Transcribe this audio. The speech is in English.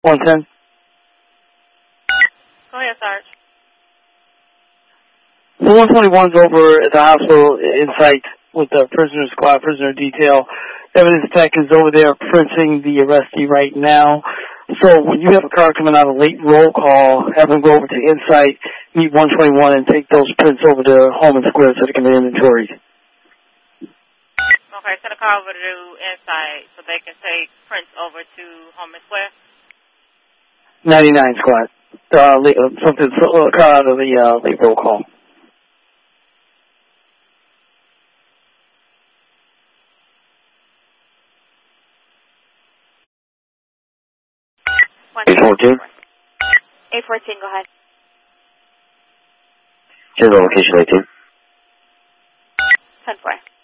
110. Go ahead, Sarge. The 121's over at the hospital in sight with the prisoner squad, prisoner detail. Evidence tech is over there printing the arrestee right now. So when you have a car coming out of late roll call, have them go over to Insight, meet 121, and take those prints over to Home and Square so they can be inventoried. Okay, send a car over to Insight so they can take prints over to Home and Square. 99 squad. Something car out of the late roll call. A14. 814, go ahead. Here's the location 18. 10-4.